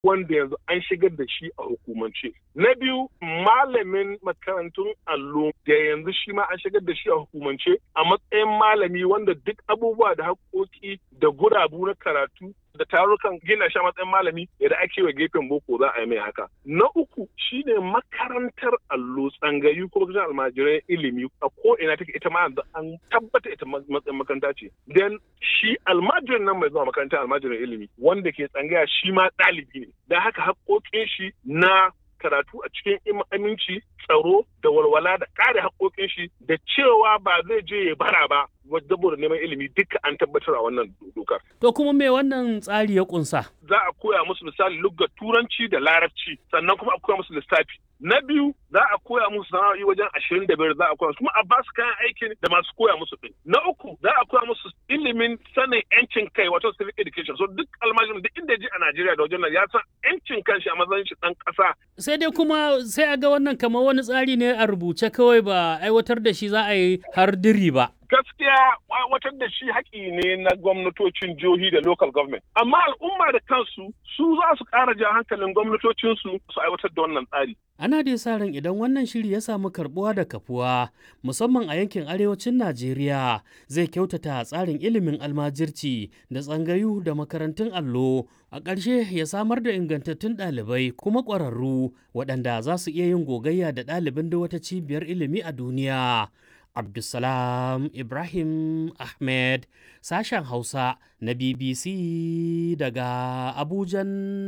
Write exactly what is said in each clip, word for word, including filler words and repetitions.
wanda yanzu an shigar da shi a hukumance. Na biyu, malamin makarantun allo da yanzu shi ma an shigar da shi a hukumance a matsayin malami wanda duk abubuwa da haƙoƙi da gurabu na karatu da tarukan gina shi a matsayin malami yadda ake wa gefen boko za a yi mai haka. Na uku shine makarantar allo tsangayu ko kusan almajirai ilimi a ko ina take ita ma an tabbata ita matsayin makaranta ce. Dan shi almajirin nan mai zuwa makarantar almajirin ilimi wanda ke tsangaya shi ma ɗalibi ne. Da haka haƙoƙin shi na karatu a cikin aminci, tsaro da walwala da kare haƙoƙin shi da cewa ba zai je ya bara ba saboda neman ilimi duka an tabbatar a wannan dokar. To kuma me wannan tsari ya kunsa? Za a koya musu misali lugga turanci da larabci sannan kuma a koya musu lissafi. Na biyu za a koya musu sana'o'i wajen ashirin da biyar za a koya musu kuma a ba su kayan aikin da masu koya musu ɗin. Na uku za a koya musu ilimin sanin yancin kai wato civic education. So duk almajirin duk inda ji a Najeriya da wajen nan ya san yancin kanshi a matsayin shi ɗan ƙasa. Sai dai kuma sai a ga wannan kamar wani tsari ne a rubuce kawai ba aiwatar da shi za a yi har diri ba. Gaskiya aiwatar da shi haƙi ne na gwamnatocin jihohi da local government. Amma al'umma da kansu su za su ƙara jan hankalin gwamnatocinsu su aiwatar da wannan tsari. Ana dai sa ran idan wannan shiri ya samu karbuwa da kafuwa musamman a yankin arewacin Najeriya zai kyautata tsarin ilimin almajirci da tsangayu da makarantun allo a ƙarshe ya samar da ingantattun ɗalibai kuma ƙwararru waɗanda za su iya yin gogayya da ɗalibin da wata cibiyar ilimi a duniya. Abdulsalam Ibrahim Ahmed, sashen Hausa na B B C daga Abujan,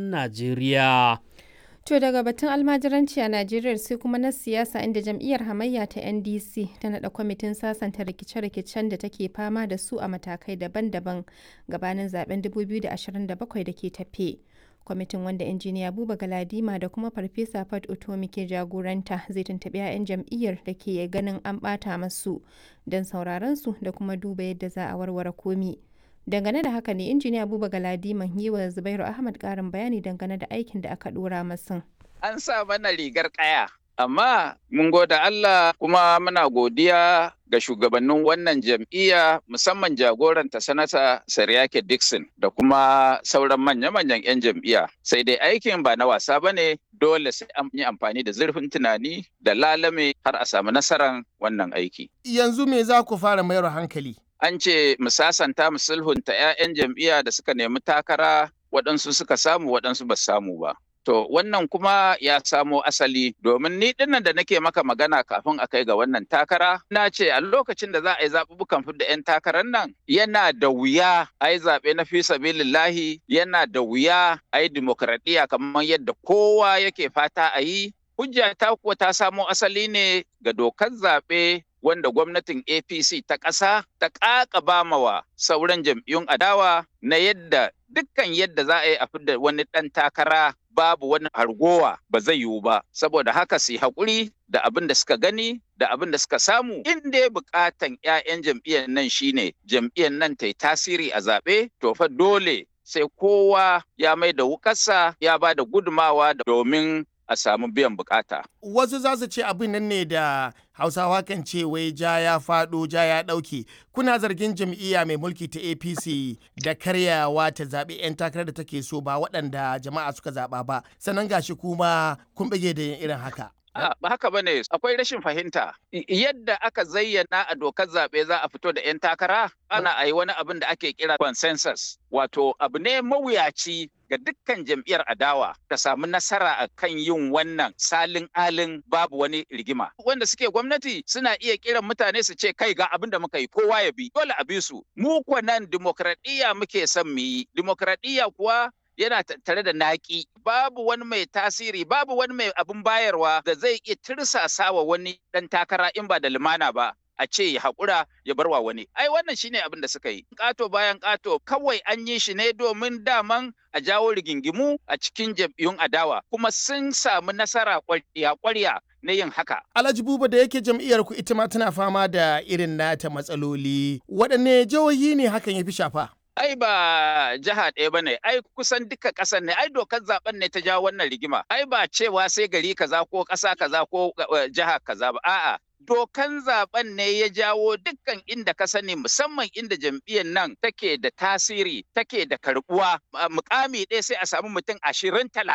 Najeriya. To daga batun almajiranci a Najeriya sai kuma na siyasa inda jam'iyyar hamayya ta N D C ta naɗa kwamitin sasanta rikice-rikicen da take fama da su a matakai daban-daban gabanin zaben dubu biyu da ashirin da bakwai da ke tafe. Kwamitin wanda injiniya Buba Galadima da kuma Farfesa Fat Otomi ke jagoranta zai tuntuɓi 'ya'yan jam'iyyar da ke ganin an ɓata masu don sauraron su da kuma duba yadda za a warware komi. Dangane da haka ne injiniya Buba Galadima yi wa Zubairu Ahmad ƙarin bayani dangane da aikin da aka ɗora masu. An sa mana rigar ƙaya, amma mun goda Allah kuma muna godiya ga shugabannin wannan jam'iyya musamman jagoranta sanata Sariyake Dixon da kuma sauran manya-manyan 'yan jam'iyya. Sai dai aikin ba na wasa ba ne, dole sai an yi amfani da zurfin tunani da lalame har a samu nasarar wannan aiki. Yanzu me za ku fara mayar hankali? An ce mu sasanta mu sulhunta 'ya'yan jam'iyya da suka nemi takara, waɗansu suka samu waɗansu ba samu ba. To wannan kuma ya samo asali domin ni dinnan da nake maka magana kafin a kai ga wannan takara na ce a lokacin da za a yi zaɓuɓɓukan fidda 'yan takarar nan yana da wuya a yi zaɓe na fi sabilillahi, yana da wuya a yi dimokuraɗiyya kamar yadda kowa yake fata a yi. Hujja ta kuwa ta samo asali ne ga dokar zaɓe wanda gwamnatin A P C ta ƙasa ta ƙaƙaba mawa sauran jam'iyyun adawa na yadda dukkan yadda za a yi a fidda wani ɗan takara babu wani hargowa ba zai yiwu ba, saboda haka su yi haƙuri da abin da suka gani da abin da suka samu. In dai buƙatan 'ya'yan jam'iyyar nan shine jam'iyyar nan ta yi tasiri a zaɓe, to fa dole sai kowa ya mai da wukarsa ya ba da gudumawa domin a samu biyan bukata. Wasu za su ce abin nan ne da Hausawa kan ce wai ja ya faɗo ja ya ɗauke. Kuna zargin jam'iyya mai mulki ta A P C da karyawa ta zaɓi 'yan takarar da take so ba waɗanda jama'a suka zaɓa ba. Sannan gashi kuma kun bige da yin irin haka. Ba haka ba ne, akwai rashin fahimta. Yadda aka zayyana a dokar zaɓe za a fito da 'yan takara, ana a yi wani abin da ake kira consensus. Wato abu ne mawuyaci ga dukkan jam'iyyar adawa ta samu nasara a kan yin wannan salin alin babu wani rigima. Wanda suke gwamnati suna iya kiran mutane su ce kai ga abin da muka yi kowa ya bi, dole a bi su. Mu kuwa nan dimokuraɗiyya muke son mu yi. Dimokuraɗiyya kuwa yana tattare da naƙi, babu wani mai tasiri, babu wani mai abin bayarwa da zai iya tirsasa wa wani ɗan takara in ba da lumana ba. A ce ya haƙura ya barwa wani. Ai wannan shine abin da suka yi. Ƙato bayan ƙato kawai an yi shi ne domin daman a jawo rigingimu a cikin jam'iyyun adawa. Kuma sun samu nasara ƙwarya-ƙwarya na yin haka. Alhaji Buba da yake jam'iyyar ku ita ma tana fama da irin nata matsaloli. Waɗanne jihohi ne hakan ya fi shafa? Ai ba jiha ɗaya ba ne, ai kusan duka ƙasar ne, ai dokar zaben ne ta jawo wannan rigima. Ai ba cewa sai gari kaza ko ƙasa kaza ko jiha kaza ba, a'a dokan zaben ne ya jawo dukkan inda ka sani musamman inda jam'iyyar nan take da tasiri take da karbuwa mukami ɗaya sai a samu mutum ashirin talatin